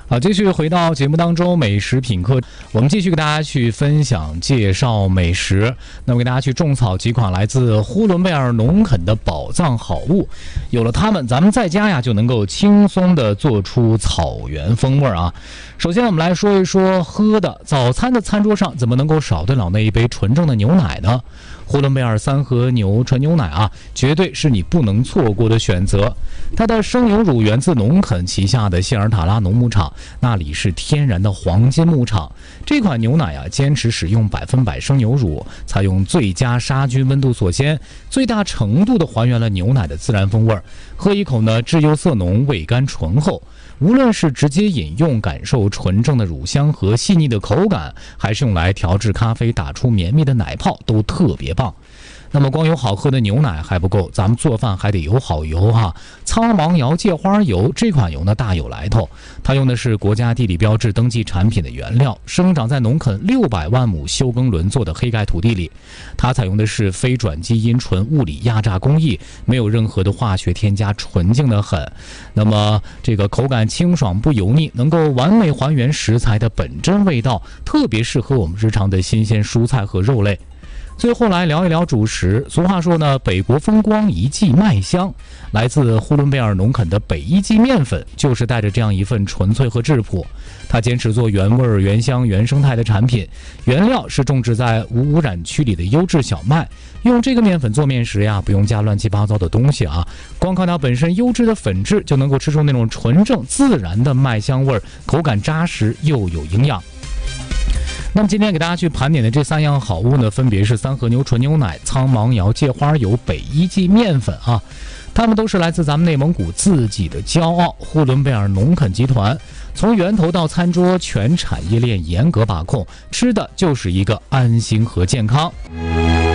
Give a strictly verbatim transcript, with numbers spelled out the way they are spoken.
好，继续回到节目当中，美食品课，我们继续给大家去分享介绍美食。那么给大家去种草几款来自呼伦贝尔农垦的宝藏好物，有了它们，咱们在家呀就能够轻松的做出草原风味啊。首先我们来说一说喝的，早餐的餐桌上怎么能够少得了那一杯纯正的牛奶呢？呼伦贝尔三和牛纯牛奶啊，绝对是你不能错过的选择。它的生牛乳源自农垦旗下的谢尔塔拉农牧场，那里是天然的黄金牧场。这款牛奶啊，坚持使用百分百生牛乳，采用最佳杀菌温度锁鲜，最大程度的还原了牛奶的自然风味。喝一口呢，质优色浓，味甘醇厚。无论是直接饮用感受纯正的乳香和细腻的口感，还是用来调制咖啡打出绵密的奶泡，都特别棒。那么光有好喝的牛奶还不够，咱们做饭还得有好油哈。苍芒瑶芥花油这款油呢大有来头，它用的是国家地理标志登记产品的原料，生长在农垦六百万亩休耕轮作的黑盖土地里。它采用的是非转基因纯物理压榨工艺，没有任何的化学添加，纯净的很。那么这个口感清爽不油腻，能够完美还原食材的本真味道，特别适合我们日常的新鲜蔬菜和肉类。最后来聊一聊主食。俗话说呢，北国风光一季麦香，来自呼伦贝尔农垦的北一季面粉，就是带着这样一份纯粹和质朴。它坚持做原味、原香、原生态的产品，原料是种植在无污染区里的优质小麦。用这个面粉做面食呀，不用加乱七八糟的东西啊，光靠它本身优质的粉质，就能够吃出那种纯正自然的麦香味，口感扎实又有营养。那么今天给大家去盘点的这三样好物呢，分别是三和牛纯牛奶、苍芒瑶芥花油、北一季面粉啊，它们都是来自咱们内蒙古自己的骄傲——呼伦贝尔农垦集团。从源头到餐桌，全产业链严格把控，吃的就是一个安心和健康。